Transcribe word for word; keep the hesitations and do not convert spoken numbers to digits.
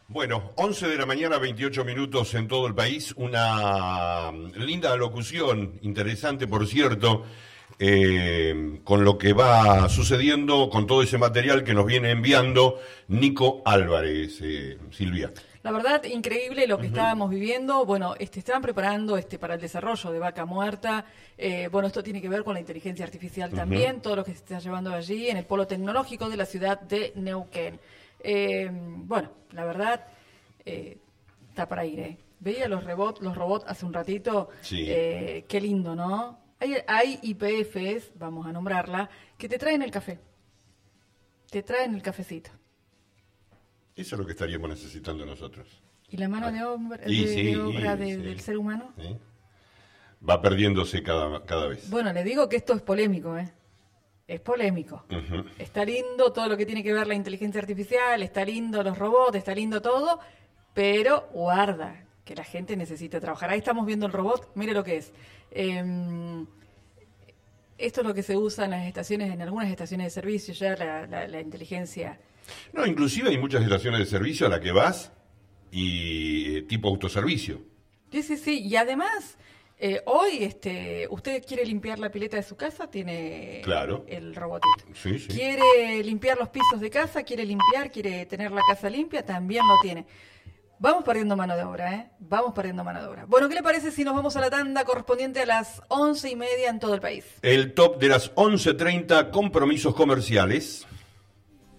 Bueno, once de la mañana, veintiocho minutos en todo el país. Una linda locución, interesante por cierto, eh, con lo que va sucediendo, con todo ese material que nos viene enviando Nico Álvarez, eh, Silvia. La verdad, increíble lo que uh-huh. estábamos viviendo. Bueno, este, estaban preparando este para el desarrollo de Vaca Muerta. Eh, bueno, esto tiene que ver con la inteligencia artificial uh-huh. también, todo lo que se está llevando allí en el polo tecnológico de la ciudad de Neuquén. Eh, bueno, la verdad, eh, está para ir, ¿eh? Veía los robots, los robots hace un ratito. Sí. Eh, qué lindo, ¿no? Hay, hay I P Fs, vamos a nombrarla, que te traen el café. Te traen el cafecito. Eso es lo que estaríamos necesitando nosotros. ¿Y la mano de obra, de, y, sí, de obra y, de, sí. del ser humano? Sí. Va perdiéndose cada, cada vez. Bueno, le digo que esto es polémico, ¿eh? Es polémico. Uh-huh. Está lindo todo lo que tiene que ver la inteligencia artificial, está lindo los robots, está lindo todo, pero guarda, que la gente necesita trabajar. Ahí estamos viendo el robot, mire lo que es. Eh, esto es lo que se usa en las estaciones, en algunas estaciones de servicio, ya la, la, la inteligencia. No, inclusive hay muchas estaciones de servicio a la que vas y eh, tipo autoservicio. Sí, sí, sí, y además... Eh, hoy, este, usted quiere limpiar la pileta de su casa, tiene claro. el robotito. Sí, sí. Quiere limpiar los pisos de casa, quiere limpiar, quiere tener la casa limpia, también lo tiene. Vamos perdiendo mano de obra, ¿eh? Vamos perdiendo mano de obra. Bueno, ¿qué le parece si nos vamos a la tanda correspondiente a las once y media en todo el país? El top de las once treinta, compromisos comerciales.